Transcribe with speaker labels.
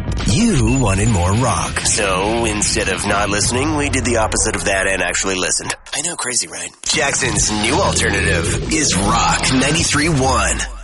Speaker 1: You wanted more rock. So instead of not listening, we did the opposite of that and actually listened. I know, crazy, right? Jackson's new alternative is Rock 93.1.